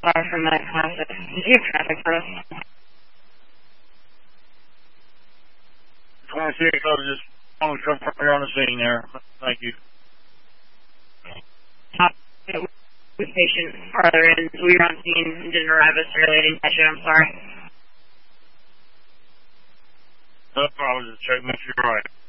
Sorry for that classic. Did you have traffic for us? 26, I was just on the truck here on the scene there. Thank you. With patient farther in, so we were on scene, didn't arrive as early, I didn't catch it, I'm sorry. No problem, just check, make sure you're right.